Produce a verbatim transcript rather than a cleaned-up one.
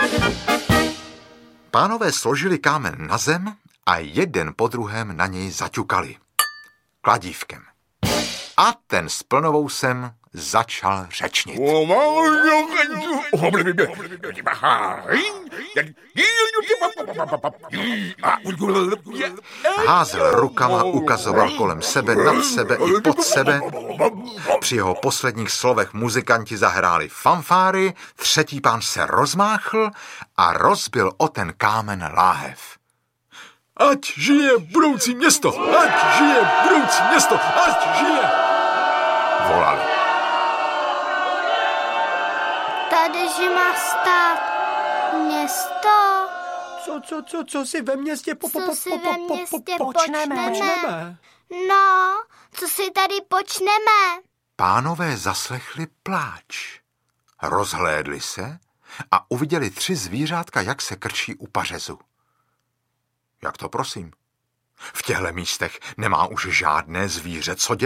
Pánové složili kámen na zem a jeden po druhém na něj zaťukali. Kladívkem. A ten s plnovousem začal řečnit. Házel rukama, ukazoval kolem sebe, nad sebe i pod sebe. Při jeho posledních slovech muzikanti zahráli fanfáry, třetí pán se rozmáchl a rozbil o ten kámen láhev. Ať žije budoucí město! Ať žije budoucí město! Ať žije! Volali. Tady, že má stát město. Co, co, co, co si ve městě po, po, Co po, si po, ve po, městě po, počneme? počneme? No, co si tady počneme? Pánové zaslechli pláč. Rozhlédli se a uviděli tři zvířátka, jak se krčí u pařezu. Jak to prosím? V těchto místech nemá už žádné zvíře co dělat.